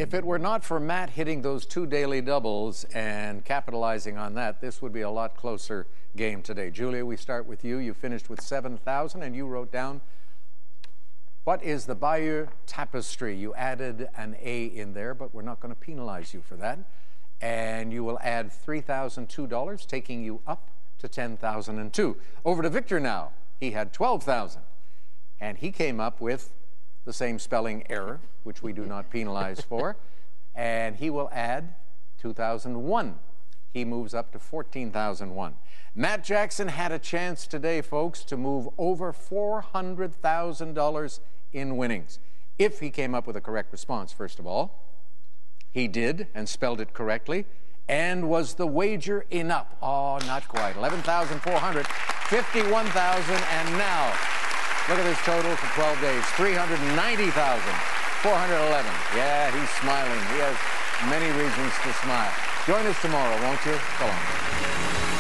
If it were not for Matt hitting those 2 daily doubles and capitalizing on that, this would be a lot closer game today. Julia, we start with you. You finished with 7,000 and you wrote down, what is the Bayeux Tapestry? You added an A in there, but we're not going to penalize you for that. And you will add $3,002, taking you up to 10,002. Over to Victor now. He had 12,000. And he came up with the same spelling error, which we do not penalize for. And he will add 2,001. He moves up to 14,001. Matt Jackson had a chance today, folks, to move over $400,000 in winnings. If he came up with a correct response, first of all. He did, and spelled it correctly. And was the wager enough? Oh, not quite. 11,400, 51,000, and now, look at his total for 12 days, 390,411. Yeah, he's smiling. He has many reasons to smile. Join us tomorrow, won't you? So long.